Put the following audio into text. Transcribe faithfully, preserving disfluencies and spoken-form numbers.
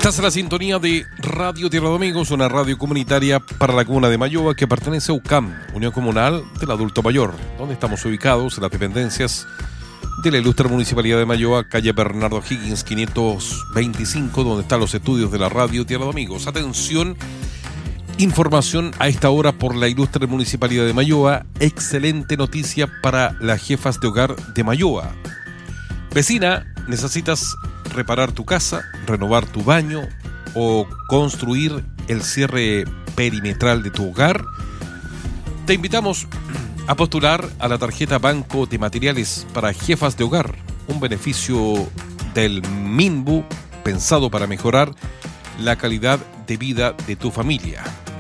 Estás en la sintonía de Radio Tierra de Amigos, una radio comunitaria para la comuna de Mayoa que pertenece a U C A M, Unión Comunal del Adulto Mayor, donde estamos ubicados en las dependencias de la ilustre Municipalidad de Mayoa, calle Bernardo Higgins quinientos veinticinco, donde están los estudios de la Radio Tierra de Amigos. Atención, información a esta hora por la ilustre Municipalidad de Mayoa. Excelente noticia para las jefas de hogar de Mayoa. Vecina, necesitas reparar tu casa, renovar tu baño o construir el cierre perimetral de tu hogar. Te invitamos a postular a la tarjeta Banco de Materiales para Jefas de Hogar, un beneficio del MINBU pensado para mejorar la calidad de vida de tu familia.